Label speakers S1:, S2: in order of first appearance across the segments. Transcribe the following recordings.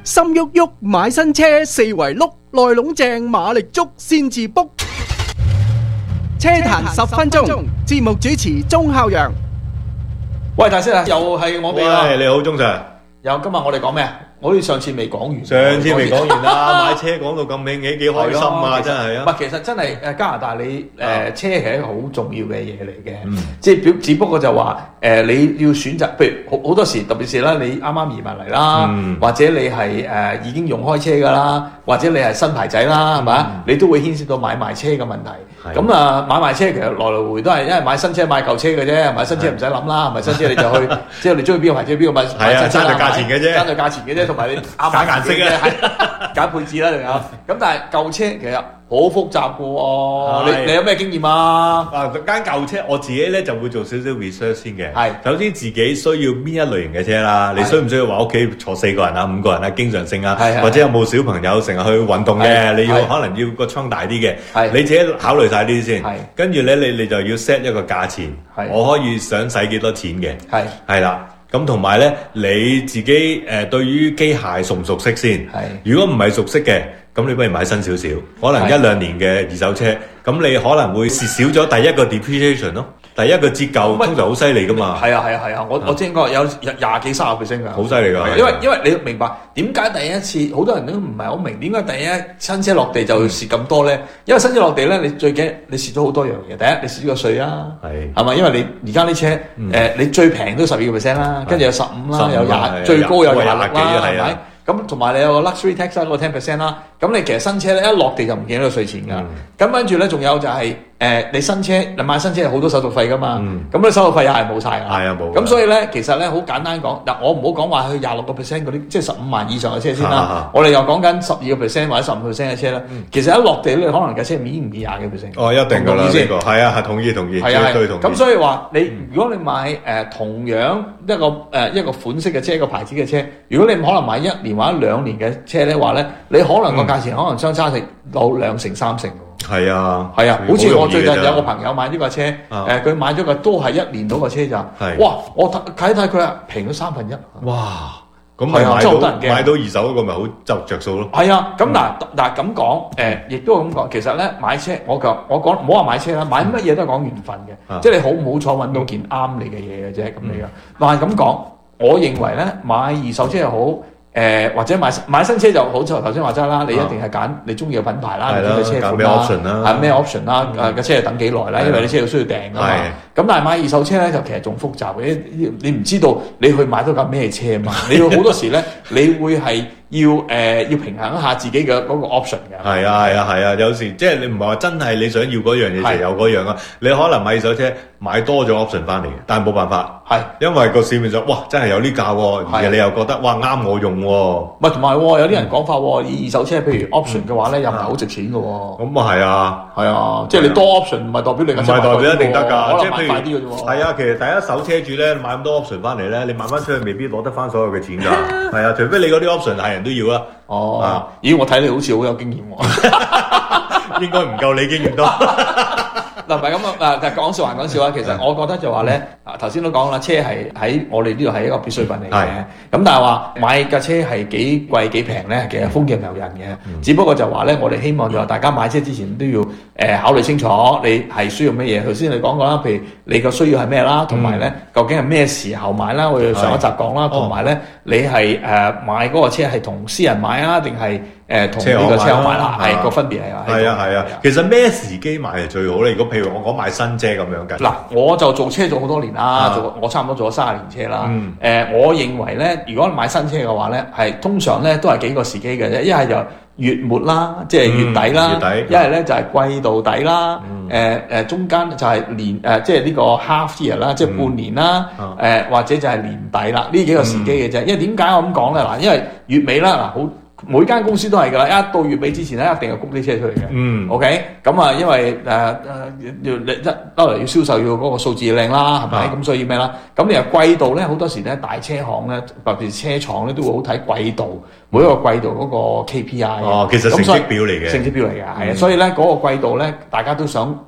S1: 心喐喐買新車，四圍碌，內籠正馬力足先至 book。車壇10分鐘，節目主持鐘孝陽。
S2: 喂，大師啊，又係我哋啦。
S3: 喂，你好，鐘 Sir。
S2: 又今日我哋講咩啊？好似上次未講完。
S3: 上次未講完啦，買車講到咁興起，幾開心啊！真係啊。
S2: 唔係，其實真係加拿大你車係一個好重要嘅嘢嚟嘅，即係只不過就話你要選擇，譬如好多時，特別是啦，你啱啱移民嚟啦，或者你係已經用開車㗎啦，或者你係新牌仔啦，係咪？你都會牽涉到買賣車嘅問題。咁啊，買賣車其實來來回都係因為買新車買舊車嘅啫，買新車唔使諗啦，買新車你就去，即係你中意邊個牌子邊個買。
S3: 係啊，爭在價錢嘅啫，
S2: 爭在價錢嘅啫，同埋你揀顏色嘅，揀配置啦，仲有。咁但係舊車其實好複雜嘅喎，你有咩經驗啊？
S3: 間舊車我自己咧就會做少少 research 先嘅。
S2: 係，首
S3: 先自己需要邊一類型嘅車啦？你需唔需要話屋企坐4個人啊、5個人啊，經常性啊？或者有冇小朋友成日去運動嘅？你要可能要個倉大啲嘅。你自己考慮晒呢啲先。跟住咧，你就要 set 一個價錢。我可以想使幾多錢嘅？係啦。咁同埋咧，你自己對於機械熟唔熟悉先？如果唔係熟悉嘅，咁你不如買新少少，可能1-2年嘅二手車，咁你可能會蝕少咗第一個 depreciation 咯，第一個折舊通常好犀利噶嘛。
S2: 係啊，我聽過有20幾30%㗎，
S3: 好犀利㗎。
S2: 因為你明白點解第一次好多人都唔係好明點解第一新車落地就蝕咁多咧？因為新車落地咧，你最驚你蝕咗好多樣嘢。第一，你蝕咗個稅啊，係咪？因為你而家啲車你最平都12%啦，跟住有15%啦，有20%，最高有26%啦，係咪？咁同埋你有個 luxury tax 嗰個10%啦，咁你其實新車咧一落地就唔見到稅錢㗎。咁跟住咧仲有就係你新車你買新車係好多手續費㗎嘛，咁你手續費又係冇晒㗎。係啊，冇。咁所以咧其實咧好簡單講，嗱我唔好講話去26%嗰啲，即係15萬以上嘅車先啦。我哋又講緊12%或者15%嘅車啦。其實一落地咧可能架車免唔免20%？
S3: 哦，一定㗎啦呢個。係啊，係同意，絕對同意。
S2: 咁所以話你如果你買同樣一個款式嘅車，一個牌子嘅車，如果你可能買1年或者2年嘅車咧話咧，你可能個價錢可能相差到2成3成喎。係啊，好似我最近有個朋友買呢個車，佢買咗個都係1年到個車咋。哇！我睇佢話平咗1/3。
S3: 哇！咁咪買到二手嗰個咪好着數咯。係啊，
S2: 咁嗱咁講，亦都咁講，其實咧買車我講唔好話買車啦，買乜嘢都係講緣分嘅，即係你好唔好彩揾到件啱你嘅嘢嘅啫咁樣。但係咁講，我認為咧買二手車又好。或者買新車就好似頭先話齋啦，你一定係揀你中意嘅品牌啦，你中意嘅車款啦，係咩 option 啦，架車係等幾耐啦，因為你車要需要訂㗎嘛。咁但係買二手車咧就其實仲複雜嘅，你唔知道你去買到架咩車嘛？你要好多時咧，你會係要平衡一下自己嘅嗰個 option 嘅。係
S3: 啊，有時即係你唔係話真係你想要嗰樣嘢就有嗰樣啊，你可能買二手車買多咗 option 翻嚟嘅，但係冇辦法，因為個市面上哇真係有呢價喎，而你又覺得哇啱我用喎。
S2: 唔係同埋有啲人講法喎，二手車譬如 option 嘅話咧又唔係好值錢嘅喎。咁
S3: 啊係啊，
S2: 即係你多 option 唔係代表你嘅車唔係代表一定得㗎，即係譬如快啲嘅啫喎。
S3: 係啊，其實第一手車主咧買咁多 option 翻嚟咧，你賣翻出去未必攞得翻所有嘅錢㗎。係啊，除非你嗰啲 option 係人都要啦。
S2: 咦，我睇你好似好有經驗喎。
S3: 應該唔夠你經驗多。
S2: 嗱，唔係咁啊！講笑還講笑啊，其實我覺得就話咧，頭先都講啦，車係喺我哋呢度係一個必需品嚟嘅。咁但係話買架車係幾貴幾平咧，其實豐儉由人嘅。只不過就話咧，我哋希望就話大家買車之前都要考慮清楚，你係需要乜嘢。頭先你講過啦，譬如你個需要係咩啦，同埋咧究竟係咩時候買啦？我哋上一集講啦，同埋咧你係買嗰個車係同私人買啊，定係同呢個車行買啦？係個分別係
S3: 啊。其實咩時機買係最好咧？如果譬如我講買新車咁樣嘅，
S2: 嗱，我就做車做好多年啦，我差唔多做咗30年車啦。我認為咧，如果買新車嘅話咧，係通常咧都係幾個時機嘅啫。一係就月末啦，即係月底啦；一係咧就係季度底啦。中間就係年即係呢個 half year 啦，即係半年啦。或者就係年底啦，呢幾個時機嘅啫。因為點解我咁講咧？嗱，因為月尾啦，嗱好。每間公司都係㗎啦，一到月尾之前咧，一定係谷啲車出嚟嘅。OK，咁啊，因為要嚟要銷售要嗰個數字靚啦，係咪？咁所以咩啦？咁你話季度咧，好多時咧大車行咧，特別車廠咧都會好睇季度，每一個季度嗰個 KPI。
S3: 其實成績表嚟嘅。
S2: 成績表嚟嘅，係啊，所以咧嗰個季度咧，大家都想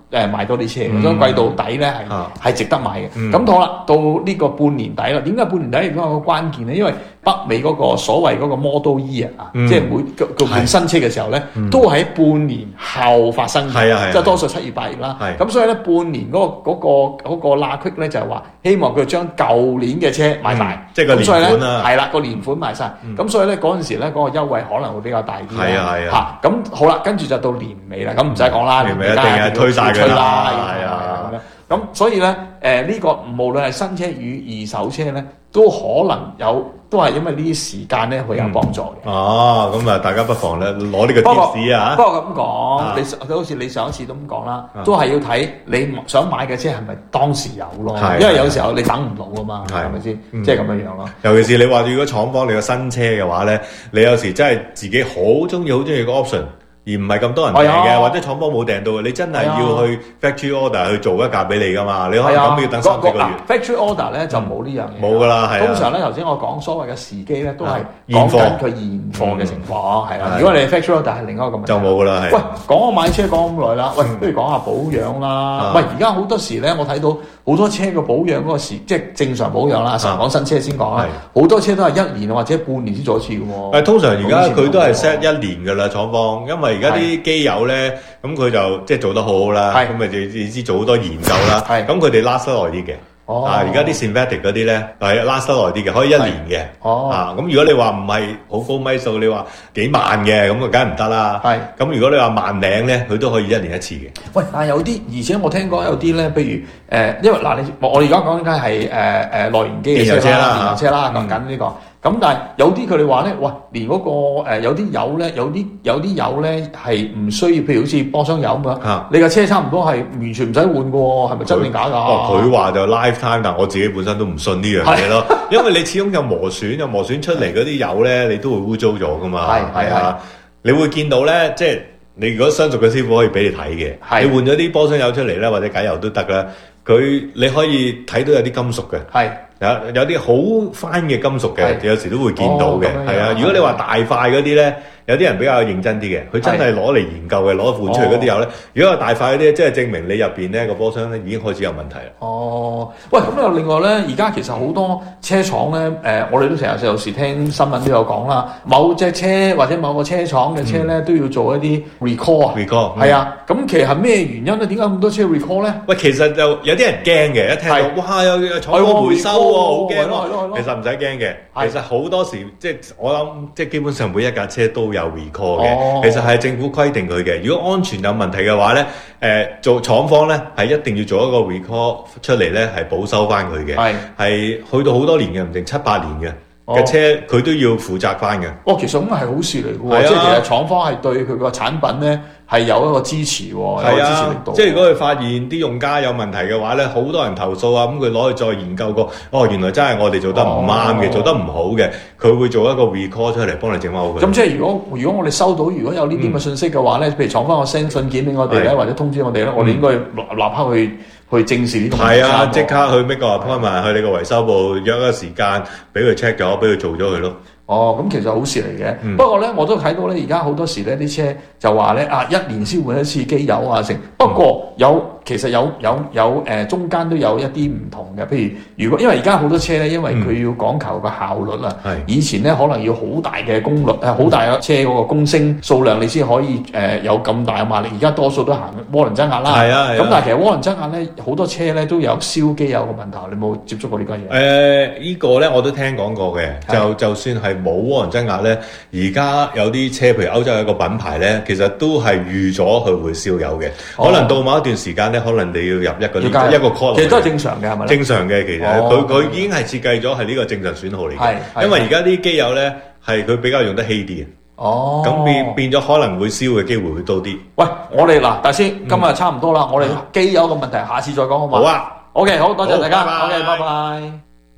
S2: 買多啲車，所以貴到底咧係值得買嘅。咁好啦，到呢個半年底啦，點解半年底亦都有個關鍵咧？因為北美嗰個所謂嗰個 Model E 啊，即係每換新車嘅時候咧，都係喺半年後發生嘅，即係多數7月8月啦。咁所以咧，半年嗰個拉 quick 咧就係話，希望佢將舊年嘅車賣晒，
S3: 即係個年款啦，
S2: 係啦，個年款賣晒。咁所以咧嗰陣時咧嗰個優惠可能會比較大啲。係啊，咁好啦，跟住就到年尾啦，咁唔使講啦，
S3: 年尾一定係推晒㗎啦，
S2: 係啊。咁所以咧，呢個無論係新車與二手車咧，都可能都係因為呢啲時間咧會有幫助嘅。
S3: 哦，咁啊，大家不妨咧攞呢個貼士啊。
S2: 不過咁講，你好似你上一次都咁講啦，都係要睇你想買嘅車係咪當時有咯。因為有時候你等唔到啊嘛，係咪先？即係咁樣樣咯。
S3: 尤其是你話如果廠方你個新車嘅話咧，你有時真係自己好中意個 option。而唔係咁多人訂嘅，或者廠方冇訂到嘅，你真係要去 factory order 去做一架俾你噶嘛？你可能咁要等3-4個月。factory
S2: order 咧就冇呢樣嘢。
S3: 冇噶啦，係。
S2: 通常咧頭先我講所謂嘅時機咧，都係講緊佢現貨嘅情況，係啦。如果你 factory order 係另一個問題。
S3: 就冇噶啦，係。
S2: 喂，講我買車講咁耐啦，喂，不如講下保養啦。喂，而家好多時咧，我睇到好多車嘅保養嗰個時，即係正常保養啦。成日講新車先講啦，好多車都係1年或者半年先做一次嘅喎。
S3: 通常而家佢都係 set 1年㗎啦，廠方，因為而家啲機油咧，咁佢就即係做得好好啦，咁咪你知做好多研究啦，咁佢哋 last 得耐啲嘅。而家啲 synthetic 嗰啲咧係 last 得耐啲嘅，可以1年嘅。咁如果你話唔係好高米數，你話幾萬嘅，咁啊梗係唔得啦。咁如果你話萬零咧，佢都可以1年1次嘅。喂，
S2: 但係有啲，而且我聽講有啲咧，譬如因為嗱，我而家講緊係內燃機嘅車啦，電油車啦，講緊呢個。咁但係有啲佢哋話咧，哇！連嗰個有啲油咧，有啲油咧係唔需要，譬如好似波箱油咁樣。你架車差唔多係完全唔使換嘅喎，係咪真定假㗎？
S3: 佢話就 lifetime，但我自己本身都唔信呢樣嘢咯，因為你始終有磨損出嚟嗰啲油咧，你都會污糟咗㗎嘛。係啊，你會見到咧，即係你如果相熟嘅師傅可以俾你睇嘅，你換咗啲波箱油出嚟咧，或者解油都得啦。你可以睇到有啲金屬嘅。有啲好 fine 嘅金屬嘅，有時都會見到嘅，係啊。如果你話大塊嗰啲咧，有啲人比較認真啲嘅，佢真係攞嚟研究嘅，攞換出嚟嗰啲油咧。如果係大塊嗰啲，即係證明你入邊咧個波箱咧已經開始有問題啦。
S2: 喂，咁又另外咧，而家其實好多車廠咧，我哋都成日有時聽新聞都有講啦，某隻車或者某個車廠嘅車咧都要做一啲 recall 啊。係啊，咁其實係咩原因咧？點解咁多車 recall 咧？
S3: 喂，其實就有啲人驚嘅，一聽到哇有廠方回收喎，好驚咯。其實唔使驚嘅，其實好多時即係我諗，即係基本上每一架車都有 recall 嘅。其實係政府規定佢嘅。如果安全有問題嘅話咧，做廠方咧係一定要做一個 recall 出嚟咧，係保修翻佢嘅。係去到好多年嘅，唔定7-8年嘅車，佢都要負責翻嘅。其實咁係好事嚟嘅喎，即係其實廠方係對佢個產品咧係有一個支持喎，有支持力度。即係如果佢發現啲用家有問題嘅話咧，好多人投訴啊，咁佢攞去再研究過，原來真係我哋做得唔啱嘅，做得唔好嘅，佢會做一個 recall 出嚟幫你整翻好佢。咁即係如果我哋收到如果有呢啲嘅信息嘅話咧，譬如廠方我 send 信件俾我哋咧，或者通知我哋咧，我哋應該立刻去正視呢個問題。係啊，即刻去 make 個 appointment去你個維修部約一個時間，俾佢 check 咗，俾佢做咗佢咯。咁其實好事嚟嘅。不過咧，我都睇到咧，而家好多時咧啲車就話咧1年先換一次機油啊成。不過其實有中間都有一啲唔同嘅。譬如因為而家好多車咧，因為佢要講求個效率啊。以前咧可能要好大嘅功率，好大嘅車嗰個公升數量，你先可以有咁大嘅馬力。而家多數都行渦輪增壓啦。咁但係其實渦輪增壓咧，好多車咧都有燒機油嘅問題。你冇接觸過呢家嘢？呢個咧我都聽講過嘅。就算係冇渦輪增壓咧，而家有啲車，譬如歐洲有一個品牌咧，其實都係預咗佢會燒油嘅。可能到某一段時間咧，可能你要入一個 call， 其實都係正常嘅，係咪？正常嘅，其實佢已經係設計咗係呢個正常損耗嚟嘅。因為而家啲機油咧係佢比較用得稀啲嘅。咁變咗可能會燒嘅機會會多啲。喂，我哋嗱，大師今日差唔多啦，我哋機油嘅問題下次再講好嘛？好啊。OK， 好多謝大家。OK， 拜拜。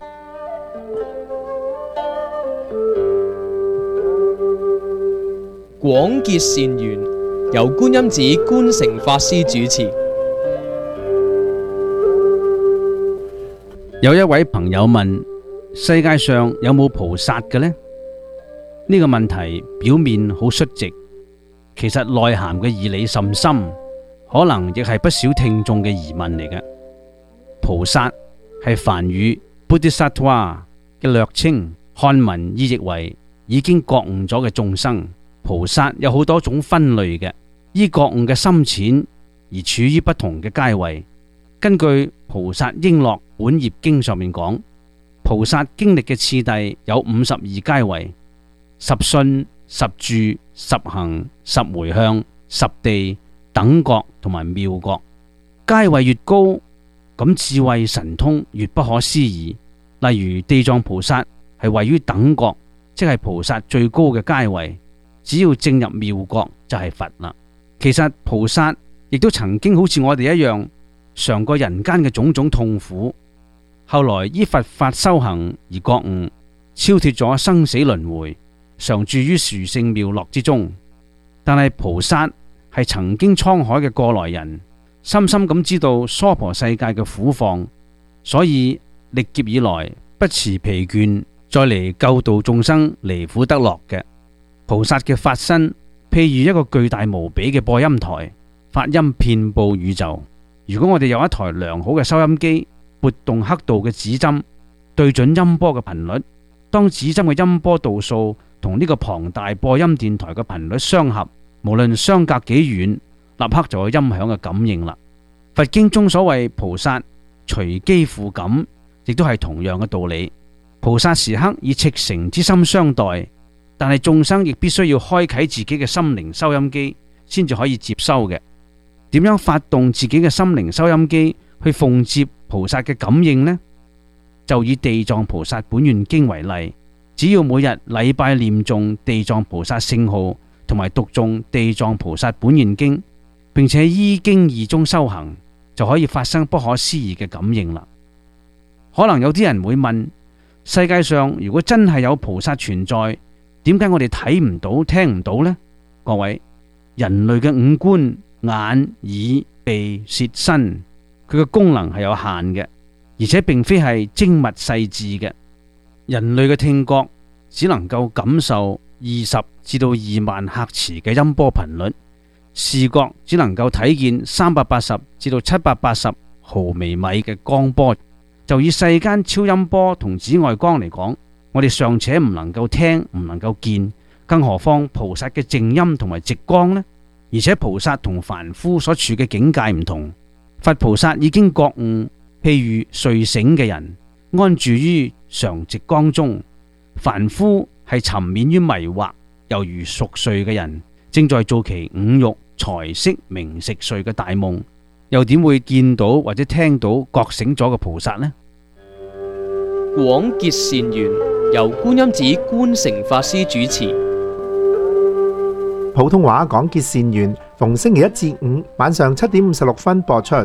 S4: 廣結善緣，由觀音寺觀誠法師主持。
S5: 有一位朋友問：世界上有冇菩薩嘅呢？呢個問題表面好率直，其實內涵嘅義理甚深， 可能亦係不少聽眾嘅疑問嚟嘅。菩薩係梵語 Bodhisattva 嘅略稱，漢文意譯為已經覺悟咗嘅眾生。菩薩有好多種分類嘅，依覺悟嘅深淺而處於不同嘅階位。根據《菩薩瓔珞本業經》上面講，菩薩經歷嘅次第有52階位：十信、十住、十行、十回向、十地、等覺同埋妙覺。階位越高，咁智慧神通越不可思議。例如地藏菩薩係位於等覺，即係菩薩最高嘅階位。只要證入妙覺就係佛啦。其實菩薩亦都曾經好似我哋一樣嘗過人間嘅種種痛苦，後來依佛法修行而覺悟，超脫咗生死輪迴，常住於殊勝妙樂之中。但係菩薩係曾經滄海嘅過來人，深深咁知道娑婆世界嘅苦況，所以歷劫以來不辭疲倦，再嚟救度眾生離苦得樂嘅。菩薩嘅法身譬如一個巨大無比嘅播音台，法音遍布宇宙。如果我哋有一台良好嘅收音機，撥動刻度嘅指針，對準音波嘅頻率，當指針嘅音波度數同呢個龐大播音電台嘅頻率相合，無論相隔幾遠，立刻就有音響嘅感應啦。佛經中所謂菩薩隨機附感，亦都係同樣嘅道理。菩薩時刻以赤誠之心相待，但係眾生亦必須要開啟自己嘅心靈收音機，先至可以接收嘅。點樣發動自己嘅心靈收音機去奉接菩薩嘅感應呢？就以地藏菩薩本願經為例，只要每日禮拜念誦地藏菩薩聖號，同埋讀誦地藏菩薩本願經，並且依經義中修行，就可以發生不可思議嘅感應啦。可能有啲人會問，世界上如果真係有菩薩存在，點解我哋睇唔到、聽唔到呢？各位，人類嘅五官眼、耳、鼻、舌、身，佢嘅功能係有限嘅，而且並非係精密細緻嘅。人類嘅聽覺只能夠感受20至到2萬赫茲嘅音波頻率，視覺只能夠睇見380至到780毫微米嘅光波。就以世間超音波同紫外光嚟講，我哋尚且唔能夠聽，唔能夠見，更何況菩薩嘅靜音同埋直光呢？而且菩薩同凡夫所處嘅境界唔同，佛菩薩已經覺悟，譬如睡醒嘅人安住於常寂光中，凡夫係沉湎於迷惑，猶如熟睡嘅人正在做其五欲財色名食睡嘅大夢，又點會見到或者聽到覺醒咗嘅菩薩呢？
S4: 廣結善緣，由觀音寺觀誠法師主持。
S6: 普通話廣結善緣，逢星期一至五晚上7點56分播出。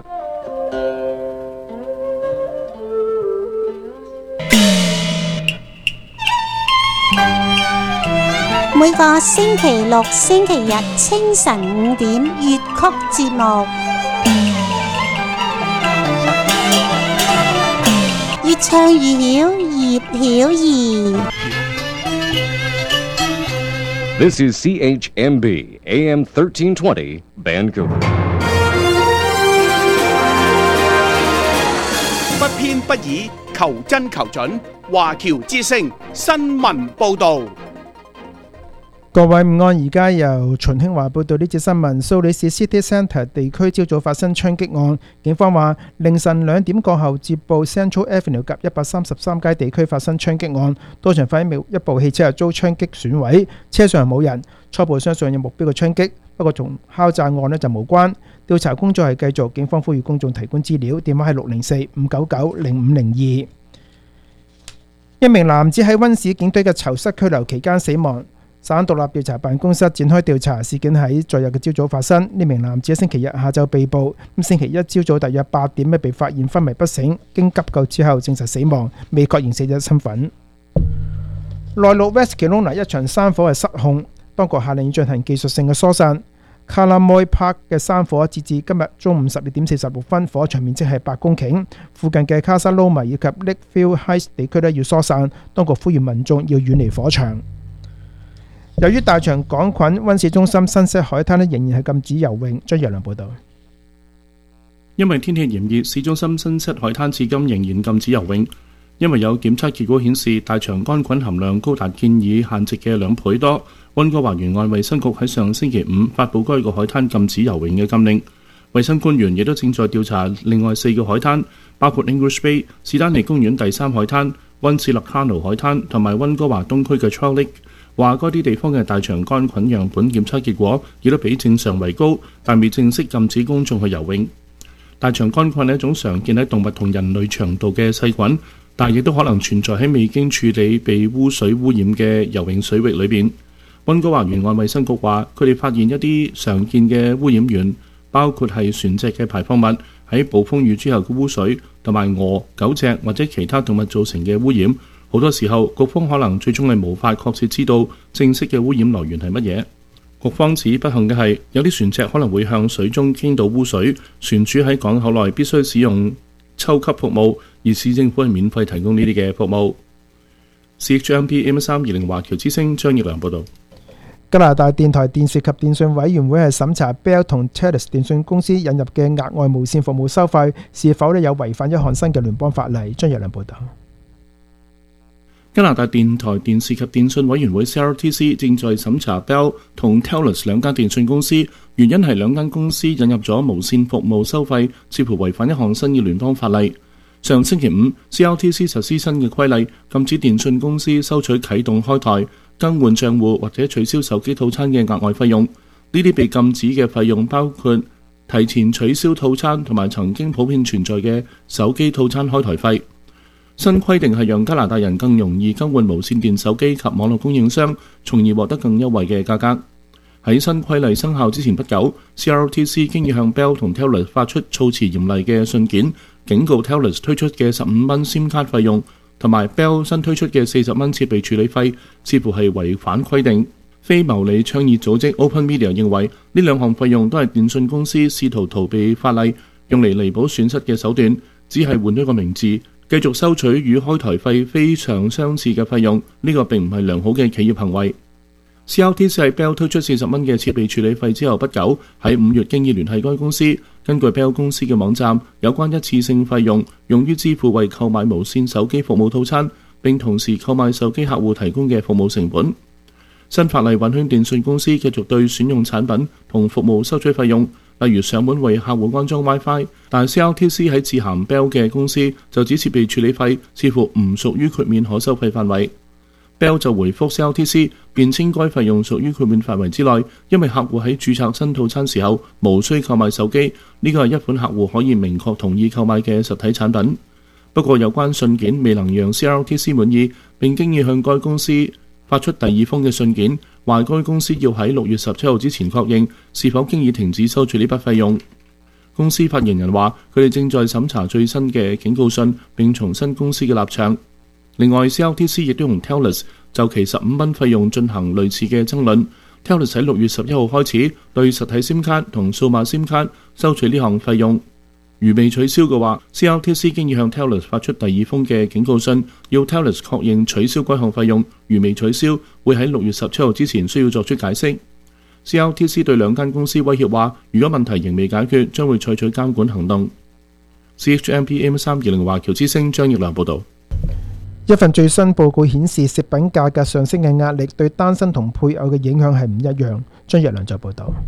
S7: 每個星期六、星期日清晨5點粵曲節目，越唱越曉，葉曉儀。
S8: This is CHMB AM 1320 Vancouver。
S9: 不偏不倚，求真求準，華僑之聲新聞報導。
S10: 各位午安，而家由秦興華報道呢節新聞。蘇黎世 City Centre 地區朝早發生槍擊案，警方話凌晨2點過後接報 Central Avenue 及133街地區發生槍擊案，當場發現一部汽車遭槍擊損毀，車上冇人，初步相信有目標嘅槍擊，不過同敲詐案就無關。調查工作係繼續，警方呼籲公眾提供資料，電話係604-599-0502。一名男子喺溫市警隊嘅囚室拘留期間死亡。省獨立調查辦公室展開調查，事件喺昨日嘅朝早發生。呢名男子喺星期日下晝被捕，星期一朝早大約8點被發現昏迷不醒，經急救之後證實死亡，未確認死者身份。內陸 West Kelowna 一場山火係失控，當局下令進行技術性嘅疏散。Kalamoy Park 嘅山火截至今日中午12點46分，火場面積係8公頃，附近嘅 Casa Loma 以及 Lakefield Heights 地區要疏散，當局呼籲民眾要遠離火場。由於大場桿菌，溫市中心新式海灘仍然係禁止游泳。張若良報道。
S11: 因為天氣炎熱，市中心新室海灘至今仍然禁止游泳，因為有檢測結果顯示大腸桿菌含量高達建議限值嘅2倍多。溫哥華沿岸衛生局喺上星期5發布該個海灘禁止游泳嘅禁令。衛生官員亦都正在調查另外4個海灘，包括 English Bay、史丹利公園第3海灘、溫斯勒卡奴海灘同埋溫哥華東區嘅 Trout Lake， 話該啲地方嘅大腸桿菌樣本檢測結果亦都比正常為高，但未正式禁止公眾去游泳。大腸桿菌係一種常見喺動物同人類腸道嘅細菌，但亦都可能存在喺未經處理被污水污染嘅游泳水域裏邊。溫哥華沿岸衛生局話，佢哋發現一啲常見嘅污染源，包括係船隻嘅排放物、喺暴風雨之後嘅污水，同埋鵝、狗隻或者其他動物造成嘅污染。好多時候，局方可能最終係無法確切知道正式嘅污染來源係乜嘢。局方指不幸嘅係，有啲船隻可能會向水中傾倒污水，船主喺港口內必須使用抽吸服務，而市政府係免費提供呢啲嘅服務。CHMP AM320華僑之聲張奕良報導。
S10: 加拿大電台電視及電訊委員會係審查 Bell 同 Telus 電訊公司引入嘅額外無線服務收費是否有違反一項新嘅聯邦法例。張奕良報導。
S11: 加拿大電台電視及電訊委員會 CRTC 正在審查 Bell 同 Telus 兩間電訊公司，原因係兩間公司引入咗無線服務收費，似乎違反一項新嘅聯邦法例。上星期5 CRTC 實施新嘅規例，禁止電訊公司收取啟動開台、更換帳戶或者取消手機套餐嘅額外費用。呢啲被禁止嘅費用包括提前取消套餐同埋曾經普遍存在嘅手機套餐開台費。新規定係讓加拿大人更容易更換無線電手機及網絡供應商，從而獲得更優惠嘅價格。喺新規例生效之前不久， CRTC 經已向 Bell 同 Telus 發出措辭嚴厲嘅信件，警告 Telus 推出嘅15蚊 SIM 卡費用同埋 Bell 新推出嘅40蚊設備處理費，似乎係違反規定。非牟利倡議組織 Open Media 認為呢兩項費用都係電訊公司試圖逃避法例，用嚟彌補損失嘅手段，只係換咗個名字，繼續收取與開台費非常相似嘅費用，呢個並唔係良好嘅企業行為。CRTC 喺 Bell 推出40蚊嘅設備處理費之後不久，喺5月經已聯繫該公司。根據 Bell 公司嘅網站，有關一次性費用用於支付為購買無線手機服務套餐，並同時購買手機客戶提供嘅服務成本。新法例允許電訊公司繼續對選用產品同服務收取費用，例如上門為客戶安裝 WiFi， 但 CRTC 喺致函 Bell 嘅公司就指設備處理費似乎唔屬於豁免可收費範圍。Bell 就回覆 CRTC， 辯稱該費用屬於豁免範圍之內，因為客戶喺註冊新套餐時候無需購買手機，呢個係一款客戶可以明確同意購買嘅實體產品。不過有關信件未能讓 CRTC 滿意，並經已向該公司發出第2封嘅信件，話該公司要喺6月17號之前確認是否經已停止收取呢筆費用。公司發言人話，佢哋正在審查最新嘅警告信，並重申公司嘅立場。另外 CRTC 亦都同 Telus 就其15蚊費用進行類似嘅爭論。Telus 喺6月11號開始對實體 SIM 卡同數碼 SIM 卡收取呢項費用，如未取消嘅話， CRTC 經已向 Telus 發出第2封嘅警告信，要 Telus 確認取消該項費用，如未取消，會喺6月17號之前需要作出解釋。CRTC 對兩間公司威脅話，如果問題仍未解決，將會採取監管行動。CHMP AM320華僑之聲張奕良報導。
S10: 一份最新報告顯示，食品價格上升嘅壓力對單身同配偶嘅影響係唔一樣。張奕良就報導。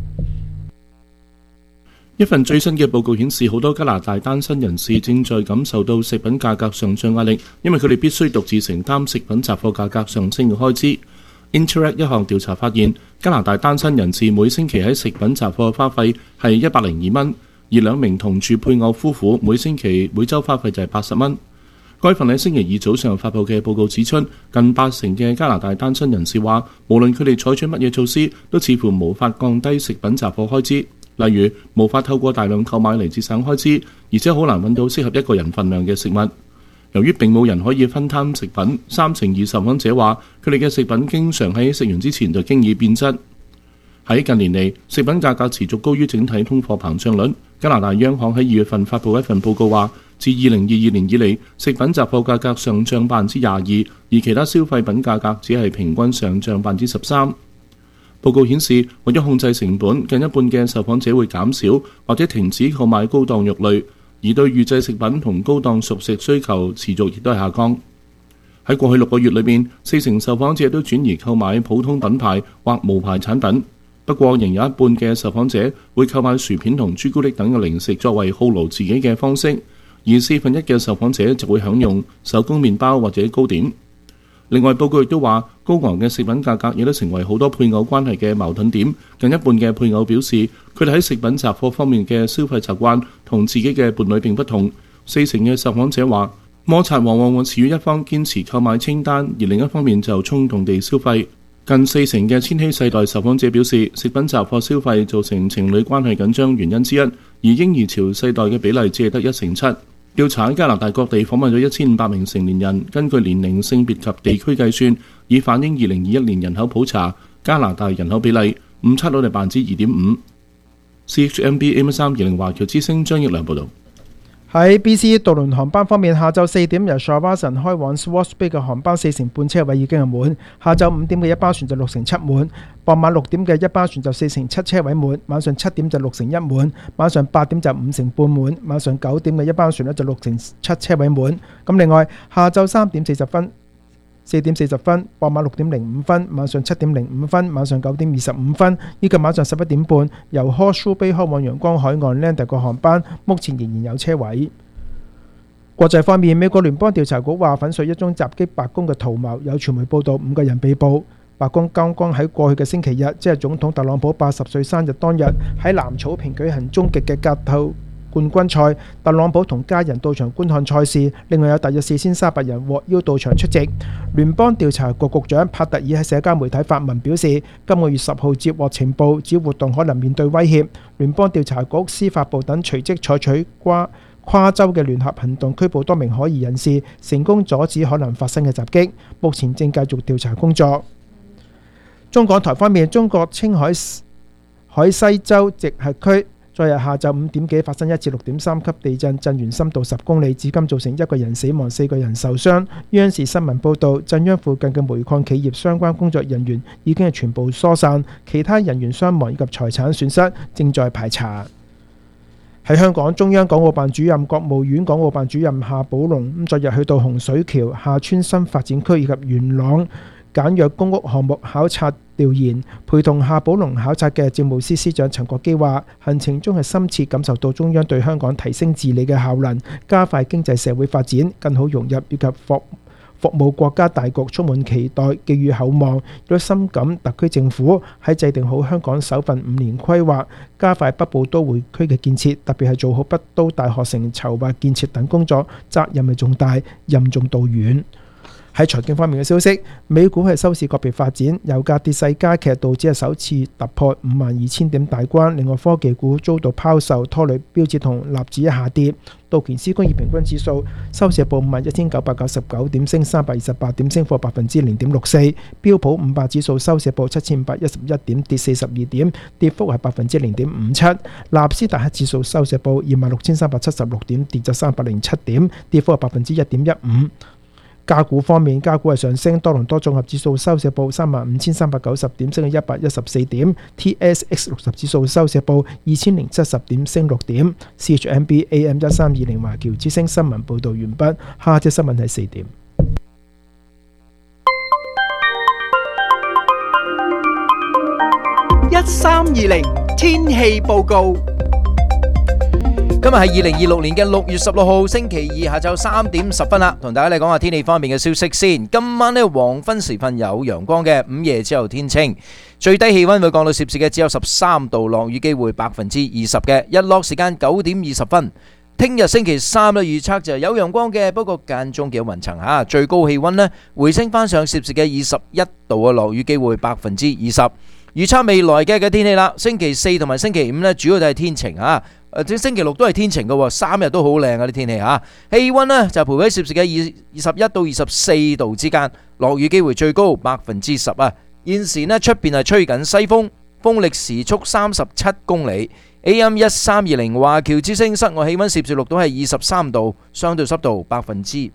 S11: 一份最新嘅報告顯示，好多加拿大單身人士正在感受到食品價格上漲壓力，因為佢哋必須獨自承擔食品雜貨價格上升嘅開支。Interact 一項調查發現，加拿大單身人士每星期喺食品雜貨花費係102蚊，而2名同住配偶夫婦每週花費就係80蚊。該份喺星期2早上發布嘅報告指出，近80%嘅加拿大單身人士話，無論佢哋採取乜嘢措施，都似乎無法降低食品雜貨開支，例如無法透過大量購買嚟節省開支，而且好難揾到適合一個人份量嘅食物。由於並冇人可以分攤食品，32%受訪者話佢哋嘅食品經常喺食完之前就經已變質。喺近年嚟，食品價格持續高於整體通貨膨脹率。加拿大央行喺2月份發布一份報告話，自2022年以嚟，食品雜貨價格上漲22%，而其他消費品價格只係平均上漲13%。 報告顯示，為咗控制成本，近一半嘅受訪者會減少或者停止購買高檔肉類，而對預製食品同高檔熟食需求持續亦都係下降。喺過去6個月裏面，40%受訪者都轉移購買普通品牌或無牌產品。不過，仍有一半嘅受訪者會購買薯片同朱古力等嘅零食作為犒勞自己嘅方式，而1/4嘅受訪者就會享用手工麵包或者糕點。另外，報告亦都話，高昂嘅食品價格亦都成為好多配偶關係嘅矛盾點。近一半嘅配偶表示，佢哋喺食品雜貨方面嘅消費習慣同自己嘅伴侶並不同。40%嘅受訪者話，摩擦往往會始於一方堅持購買清單，而另一方面就衝動地消費。近40%嘅千禧世代受訪者表示，食品雜貨消費造成情侶關係緊張原因之一，而嬰兒潮世代嘅比例只係得1/7。調查喺加拿大各地訪問咗1500名成年人，根據年齡、性別及地區計算，以反映2021年人口普查加拿大人口比例，誤差率係2.5%。CHMB AM320華僑之聲張益良報導。
S10: 喺 BC 渡輪航班方面，下晝4點由 Shawinigan 開往 Swartz Bay 嘅航班4成半車位已經係滿，下晝5點嘅一班船就6成7滿，傍晚6點嘅一班船就4成7車位滿，晚上7點就6成1滿，晚上8點就5成半滿，晚上9點嘅一班船呢就6成7車位滿。咁另外，下晝3點40分、4點40分、傍晚6點05分、晚上7點05分、晚上9點25分，以及晚上11點半由 Horseshoe Bay 開往陽光海岸 Lander 個航班，目前仍然有車位。國際方面，美國聯邦調查局話粉碎一宗襲擊白宮嘅圖謀，有傳媒報道5個人被捕。白宮剛剛喺過去嘅星期日，即係總統特朗普80歲生日當日，喺藍草坪舉行終極嘅格鬥冠軍賽，特朗普同家人到場觀看賽事，另外有大約4300人獲邀到場出席。聯邦調查局局長帕特爾喺社交媒體發文表示，今個月10號接獲情報，指活動可能面對威脅。聯邦調查局、司法部等隨即採取跨州嘅聯合行動，拘捕多名可疑人士，成功阻止可能發生嘅襲擊。目前正繼續調查工作。中港台方面，中國青海西州直轄區昨日下晝5點幾發生1至6.3級地震，震源深度10公里，至今造成1個人死亡、4個人受傷。央視新聞報導，震央附近嘅煤礦企業相關工作人員已經係全部疏散，其他人員傷亡以及財產損失正在排查。喺香港，中央港澳辦主任、國務院港澳辦主任夏寶龍昨日去到洪水橋、廈村新發展區以及元朗簡約公屋項目考察調研，陪同夏寶龍考察嘅政務司司長陳國基話，行程中係深切感受到中央對香港提升治理嘅效能，加快經濟社會發展，更好融入以及服務國家大局充滿期待，寄予厚望，亦都深感特區政府喺制定好香港首份5年規劃，加快北部都會區嘅建設，特別係做好北都大學城籌劃建設等工作，責任係重大，任重道遠。喺財經方面嘅消息，美股係收市個別發展，油價跌勢加劇，導致係首次突破52,000點大關。另外，科技股遭到拋售拖累，標指同納指下跌。道瓊斯工業平均指數收市報51,999點，升328點，升幅0.64%。標普500指數收市報7,511點，跌42點，跌幅係0.57%。納斯達克指數收市報26,376點，跌咗307點，跌幅係1.15%。價股方面，價股係上升，多倫多綜合指數收市報35,390點，升咗114點 ；TSX 60指數收市報2,070點，升6點。CHMB AM1320華僑之聲新聞報導完畢，下節新聞係4點。
S1: 1320天氣報告。
S12: 今日係2026年嘅6月16號星期二下晝3點10分啦，同大家嚟講下天氣方面嘅消息先。今晚呢，黃昏時分有陽光嘅，午夜之後天晴，最低氣溫會降到攝氏嘅只有13度，落雨機會20%嘅，日落時間9點20分。聽日星期三呢，預測就有陽光嘅，不過間中有雲層吓，最高氣溫呢回升翻上攝氏嘅21度啊，落雨機會20%。預測未來嘅天氣啦，星期四同埋星期五呢，主要都係天晴啊。星期六都係天晴嘅，3日都好靚啊啲天氣吓。氣溫呢就徘徊喺攝氏嘅21到24度之間，落雨機會最高10%啊。現時呢出邊係吹緊西風，風力時速37公里。AM1320華僑之聲，室外氣溫攝氏錄到係23度，相對濕度50%。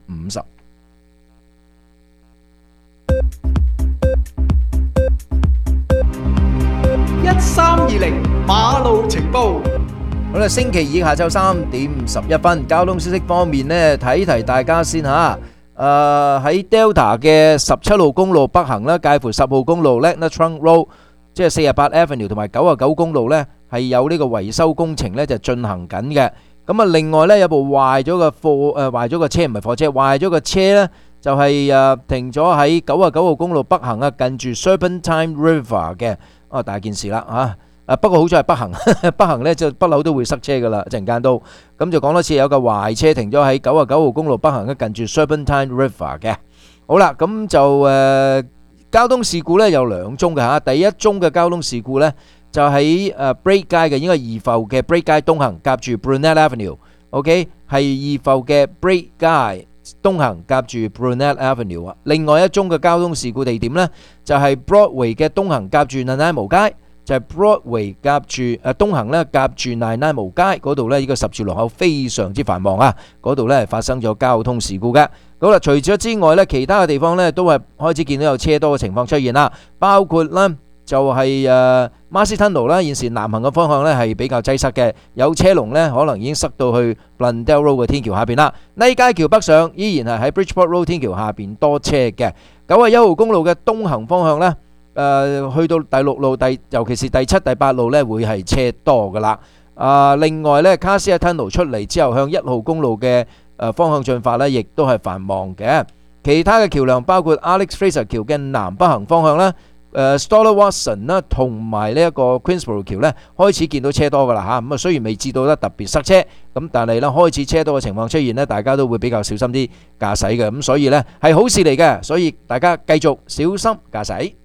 S1: 420馬路情報。
S12: 好啦，星期二下晝3點11分，交通消息方面呢，提大家先嚇。喺 Delta 嘅17號公路北行啦，介乎10號公路 Lagna Trunk Road， 即係48 Avenue 同埋99公路呢，係有呢個維修工程呢就進行緊嘅。咁啊，另外呢，有部壞咗個車，唔係貨車，壞咗個車呢，就係停咗喺99號公路北行啊，近住 Serpentine River 嘅。大件事啦嚇。不過好在係北行，北行呢就不嬲都會塞車噶啦，陣間都咁就講多次，有個壞車停咗喺99號公路北行咧，近住 Serpentine River 嘅。好啦，咁就交通事故呢有2宗嘅嚇。第一宗嘅交通事故呢就喺Brake 街嘅，應該係怡浮嘅 Brake 街東行夾住 Brunette Avenue，OK 係怡浮嘅 Brake 街東行夾住 Brunette Avenue 啊。另外一宗嘅交通事故地點呢就係 Broadway 嘅東行夾住 Nanaimo 街。就係 Broadway 夾住東行咧，夾住 Nanaimo 街嗰度咧，呢個十字路口非常之繁忙啊！嗰度咧發生咗交通事故嘅。好啦，除咗之外咧，其他嘅地方咧都係開始見到有車多嘅情況出現啦。包括咧就係Marcy Tunnel 啦，現時南行嘅方向咧係比較擠塞嘅，有車龍咧可能已經塞到去 Blundell Road 嘅天橋下邊啦。呢街橋北上依然係喺 Bridgeport Road 天橋下邊多車嘅。91號公路嘅東行方向咧。去到第6路，尤其是第7、第8路呢，會係車多噶啦。另外呢，卡斯亞 Tunnel 出嚟之後，向1號公路嘅方向進發呢，亦都係繁忙嘅。其他嘅橋梁包括 Alex Fraser 橋嘅南北行方向啦，Stoller Watson 啦，同埋呢一個 Queensborough 橋呢，開始見到車多噶啦嚇。咁雖然未至到得特別塞車，咁但係呢開始車多嘅情況出現呢，大家都會比較小心啲駕駛嘅。咁所以呢係好事嚟嘅，所以大家繼續小心駕駛。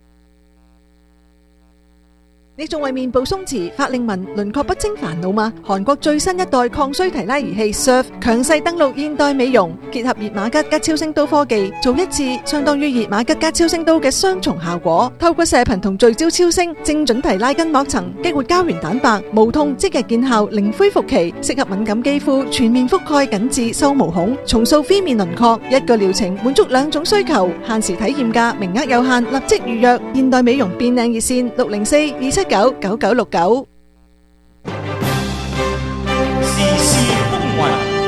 S13: 你仲為面部鬆弛、法令紋、輪廓不清煩惱嗎？韓國最新一代抗衰提拉儀器 Surf 強勢登陸現代美容，結合熱瑪吉加超聲刀科技，做一次相當於熱瑪吉加超聲刀嘅雙重效果。透過射頻同聚焦超聲，精準提拉筋膜層，激活膠原蛋白，無痛即日見效，零恢復期，適合敏感肌膚，全面覆蓋緊致收毛孔，重塑 V 面輪廓。一個療程滿足2種需求，限時體驗價，名額有限，立即預約。現代美容變靚熱線604-279-9969。
S14: 時事風雲，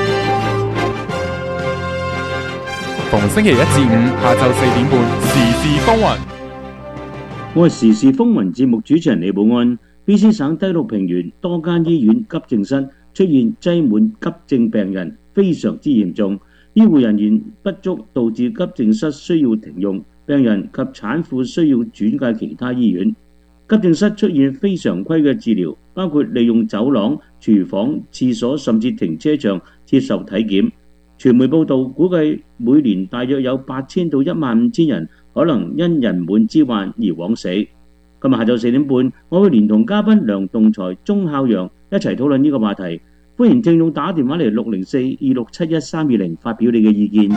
S14: 逢星期1至5下晝4點半，時事風雲。
S15: 我係時事風雲節目主持人李寶安。BC 省低陸平原多間醫院急症室出現擠滿急症病人，非常之嚴重，醫護人員不足導致急症室需要停用，病人及產婦需要轉介其他醫院。急症室出現非常規嘅治療，包括利用走廊、廚房、廁所甚至停車場接受體檢。傳媒報道估計每年大約有8000到15000人可能因人滿之患而枉死。今日下晝4點半，我會連同嘉賓梁棟才、鐘孝陽一齊討論呢個話題。歡迎聽眾打電話嚟604-267-1320發表你嘅意見。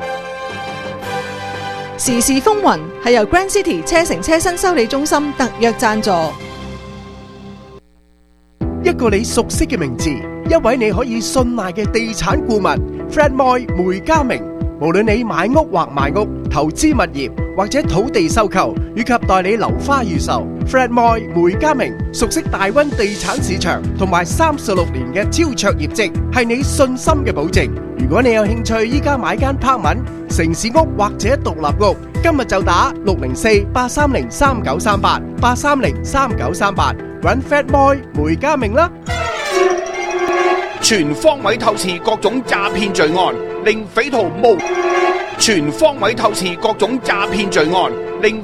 S13: 時事風雲係由 Grand City 車城車身修理中心特約贊助。
S1: 一個你熟悉嘅名字，一位你可以信賴嘅地產顧問 Fred Moy 梅家明。無論你買屋或賣屋、投資物業或者土地收購，以及代理樓花預售， Fred Moy 梅家明熟悉大溫地產市場同埋36年嘅超卓業績，係你信心嘅保證。如果你有興趣依家買間 apartment、城市屋或者獨立屋，今日就打604-830-3938 830-3938揾 Fred Moy 梅家明啦。
S9: 全方位透視各種詐騙罪案，令匪徒無全方位透視各種詐騙罪案，令